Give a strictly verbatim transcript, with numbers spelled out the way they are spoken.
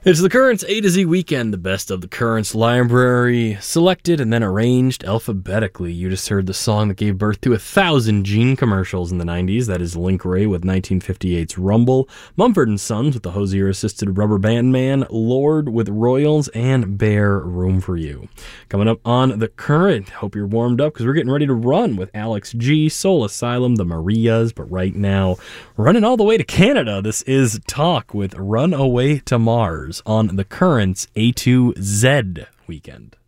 It's the Currents A to Z Weekend, the best of the Currents library, selected and then arranged alphabetically. You just heard the song that gave birth to a thousand Gene commercials in the nineties. That is Link Wray with nineteen fifty-eight's Rumble, Mumford and Sons with the Hosier-assisted Rubber Band Man, Lord with Royals, and Bear, Room for You. Coming up on The Current, hope you're warmed up because we're getting ready to run with Alex G, Soul Asylum, the Marias, but right now, running all the way to Canada, this is Talk with Run Away to Mars on the Currents A to Z Weekend.